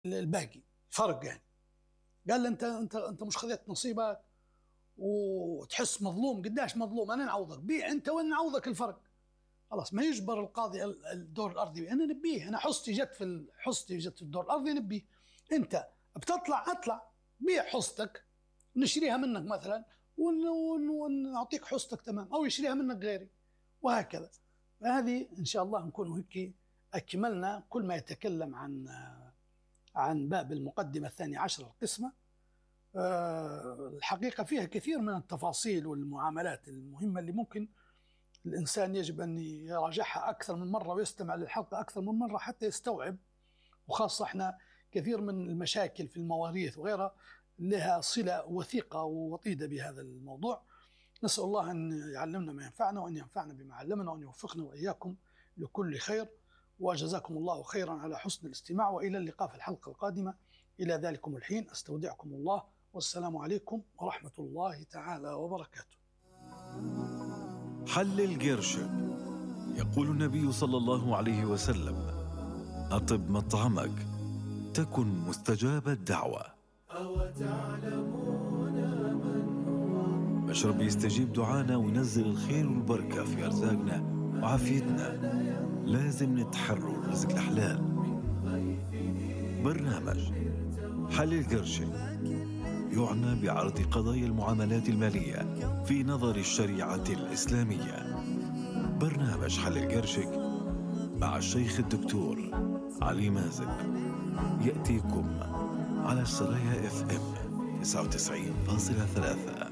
الباقي فرق يعني. قال له انت مش خذيت نصيبك وتحس مظلوم. قداش مظلوم؟ انا نعوضك، بيع انت وانا نعوضك الفرق. خلاص ما يجبر القاضي الدور الارضي، انا نبيه، انا حصتي جت في الدور الارضي نبيه. انت بتطلع اطلع، بيع حصتك نشريها منك مثلا ونعطيك حصتك تمام، او يشريها منك غيري، وهكذا. هذه ان شاء الله نكون هيك اكملنا كل ما يتكلم عن باب المقدمه الثانية عشر القسمه. الحقيقه فيها كثير من التفاصيل والمعاملات المهمه اللي ممكن الإنسان يجب أن يراجعها أكثر من مرة ويستمع للحلقة أكثر من مرة حتى يستوعب. وخاصة إحنا كثير من المشاكل في المواريث وغيرها لها صلة وثيقة ووطيدة بهذا الموضوع. نسأل الله أن يعلمنا ما ينفعنا، وأن ينفعنا بما علمنا، وأن يوفقنا وإياكم لكل خير. وجزاكم الله خيرا على حسن الاستماع، وإلى اللقاء في الحلقة القادمة. إلى ذلكم الحين أستودعكم الله، والسلام عليكم ورحمة الله تعالى وبركاته. حلل قرشك. يقول النبي صلى الله عليه وسلم: أطب مطعمك تكن مستجاب الدعوة. مشرب يستجيب دعانا وينزل الخير والبركة في أرزاقنا وعافيتنا. لازم نتحرر الرزق الحلال. برنامج حلل قرشك يعنى بعرض قضايا المعاملات المالية في نظر الشريعة الإسلامية. برنامج حلل قرشك مع الشيخ الدكتور علي مازن يأتيكم على السرايا FM 99.3.